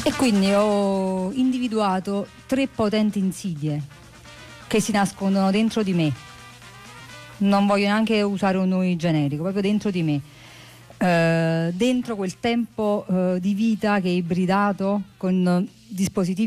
E quindi ho individuato 3 potenti insidie che si nascondono dentro di me. Non voglio neanche usare un nome generico, proprio dentro di me. Dentro quel tempo di vita che è ibridato con dispositivi